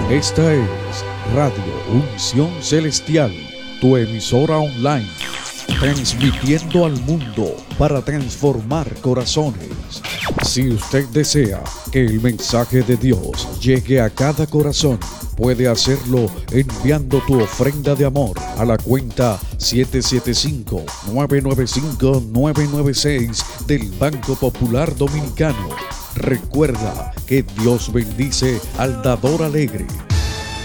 Esta es Radio Unción Celestial, tu emisora online, transmitiendo al mundo para transformar corazones. Si usted desea que el mensaje de Dios llegue a cada corazón, puede hacerlo enviando tu ofrenda de amor a la cuenta 775-995-996 del Banco Popular Dominicano. Recuerda que Dios bendice al dador alegre